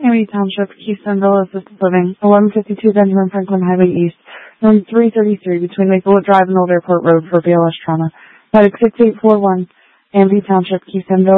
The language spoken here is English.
Amity Township, Keystone Assisted Living, 1152 Benjamin Franklin Highway East, room 333 between Maplewood Drive and Old Airport Road for BLS trauma. Medic 6841, Amity Township, Keystone